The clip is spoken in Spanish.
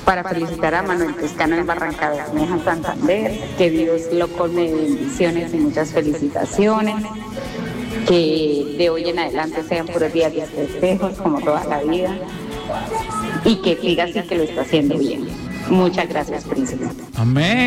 para felicitar a Manuel Toscano en Barranca Bermeja, Santander, que Dios lo colme de bendiciones y muchas felicitaciones, que de hoy en adelante sean puros días de festejos como toda la vida y que siga así, que lo está haciendo bien. Muchas gracias, príncipe. Amén.